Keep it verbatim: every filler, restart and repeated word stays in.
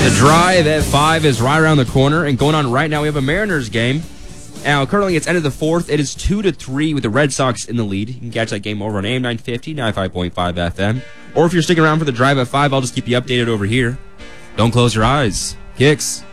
The drive at five is right around the corner, and going on right now, we have a Mariners game. Now, currently, it's end of the fourth. It is two to three with the Red Sox in the lead. You can catch that game over on A M nine fifty, ninety-five point five F M. Or if you're sticking around for the drive at five, I'll just keep you updated over here. Don't close your eyes. Kicks.